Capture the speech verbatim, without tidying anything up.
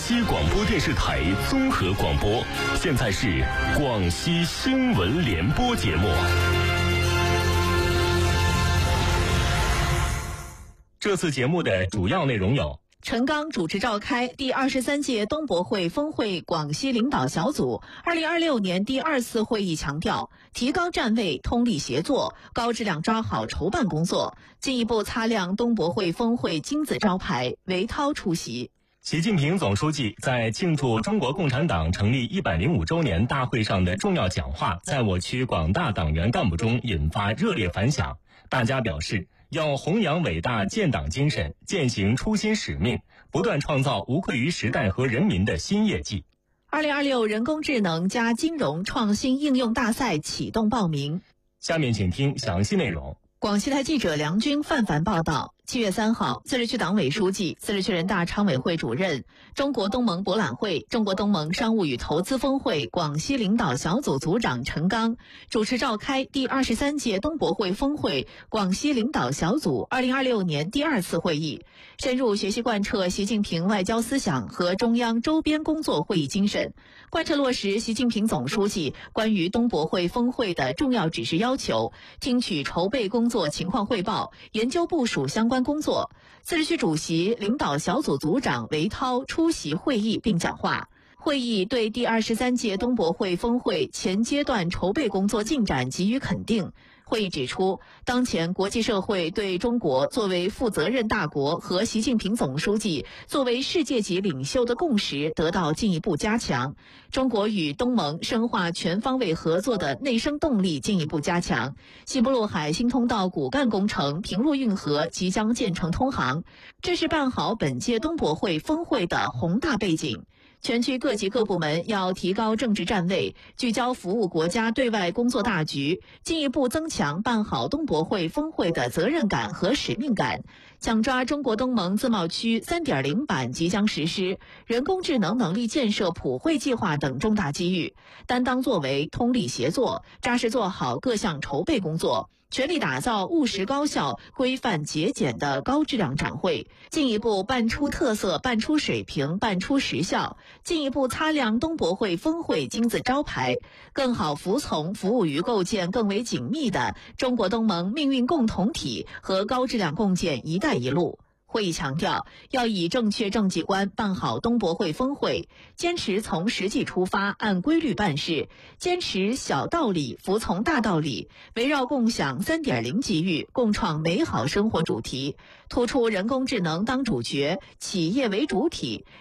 西广播电视台综合广播，现在是广西新闻联播节目。这次节目的主要内容有： 陈刚主持召开第二十三届东博会峰会广西领导小组二零二六年第二次会议强调，提高站位，通力协作，高质量抓好筹办工作，进一步擦亮东博会峰会金字招牌。韦涛出席。 习近平总书记在庆祝中国共产党成立一百零五周年大会上的重要讲话，在我区广大党员干部中引发热烈反响。大家表示，要弘扬伟大建党精神，践行初心使命，不断创造无愧于时代和人民的新业绩。 二零二六人工智能加金融创新应用大赛启动报名。 下面请听详细内容。 广西台记者梁军、范凡报道。七月三号，自治区党委书记、自治区人大常委会主任、中国东盟博览会、中国东盟商务与投资峰会广西领导小组组长陈刚主持召开第二十三届东博会峰会广西领导小组二零二六年第二次会议，深入学习贯彻习近平外交思想和中央周边工作会议精神，贯彻落实习近平总书记关于东博会峰会的重要指示要求，听取筹备工作情况汇报，研究部署相关工作。自治区主席、领导小组组长韦涛出席会议并讲话。会议对第二十三届东博会峰会前阶段筹备工作进展给予肯定。会议指出，当前国际社会对中国作为负责任大国和习近平总书记作为世界级领袖的共识得到进一步加强，中国与东盟深化全方位合作的内生动力进一步加强，西部陆海新通道骨干工程平陆运河即将建成通航，这是办好本届东博会峰会的宏大背景。全区各级各部门要提高政治站位，聚焦服务国家对外工作大局，进一步增强办好东博会峰会的责任感和使命感，抢抓中国东盟自贸区 三点零 版即将实施、人工智能能力建设普惠计划等重大机遇，担当作为，通力协作，扎实做好各项筹备工作，全力打造务实高效、规范节俭的高质量展会，进一步办出特色、办出水平、办出实效，进一步擦亮东博会峰会金字招牌，更好服从服务于构建更为紧密的中国东盟命运共同体和高质量共建“一带一路”。会议强调，要以正确政绩观办好东博会峰会，坚持从实际出发，按规律办事，坚持小道理服从大道理，围绕共享 三点零 机遇，共创美好生活主题，突出人工智能当主角，企业为主体，